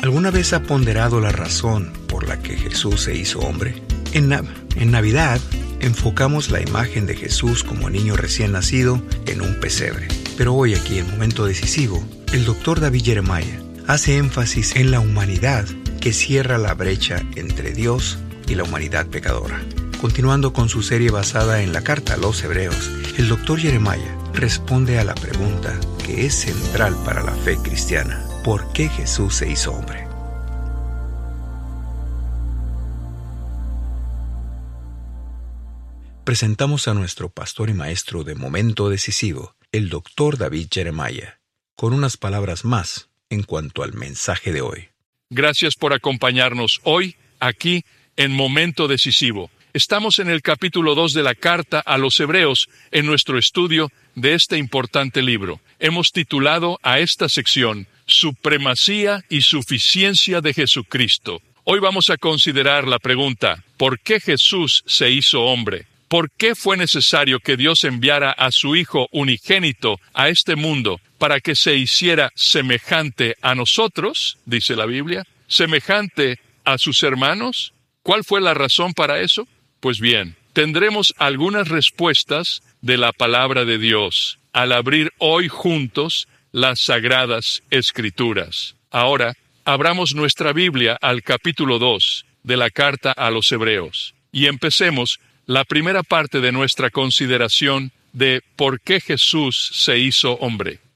¿Alguna vez ha ponderado la razón por la que Jesús se hizo hombre? En Navidad, enfocamos la imagen de Jesús como niño recién nacido en un pesebre. Pero hoy aquí, en Momento Decisivo, el Dr. David Jeremiah hace énfasis en la humanidad que cierra la brecha entre Dios y la humanidad pecadora. Continuando con su serie basada en la carta a los Hebreos, el Dr. Jeremiah responde a la pregunta que es central para la fe cristiana: ¿por qué Jesús se hizo hombre? Presentamos a nuestro pastor y maestro de Momento Decisivo, el Dr. David Jeremiah, con unas palabras más en cuanto al mensaje de hoy. Gracias por acompañarnos hoy, aquí, en Momento Decisivo. Estamos en el capítulo 2 de la carta a los Hebreos en nuestro estudio de este importante libro. Hemos titulado a esta sección Supremacía y Suficiencia de Jesucristo. Hoy vamos a considerar la pregunta: ¿por qué Jesús se hizo hombre? ¿Por qué fue necesario que Dios enviara a su Hijo unigénito a este mundo para que se hiciera semejante a nosotros, dice la Biblia, semejante a sus hermanos? ¿Cuál fue la razón para eso? Pues bien, tendremos algunas respuestas de la palabra de Dios al abrir hoy juntos las Sagradas Escrituras. Ahora, abramos nuestra Biblia al capítulo 2 de la carta a los Hebreos y empecemos la primera parte de nuestra consideración de por qué Jesús se hizo hombre.